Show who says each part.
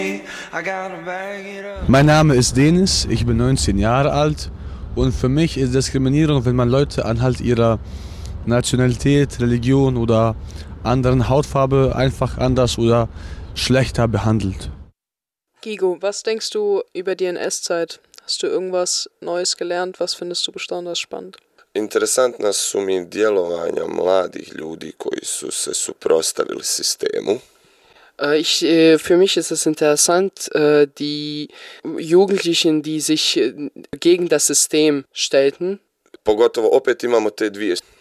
Speaker 1: Mein Name ist Denis, ich bin 19 Jahre alt und für mich ist Diskriminierung, wenn man Leute anhand ihrer Nationalität, Religion oder anderen Hautfarbe einfach anders oder schlechter behandelt.
Speaker 2: Gigo, was denkst du über die NS-Zeit? Hast du irgendwas Neues gelernt? Was findest du besonders spannend?
Speaker 3: Interesantna su mi djelovanja mladih ljudi koji su se suprotstavili sistemu.
Speaker 2: Für mich ist es interessant, die Jugendlichen, die sich gegen das System stellten.
Speaker 3: Pogotovo opet imamo te dvije